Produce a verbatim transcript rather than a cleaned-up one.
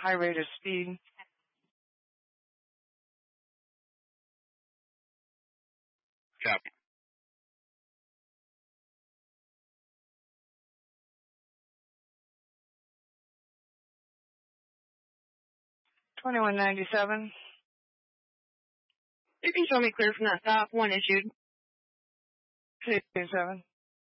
high rate of speed. Copy. twenty-one ninety-seven. You can show me clear from that stop. One issued. two two seven.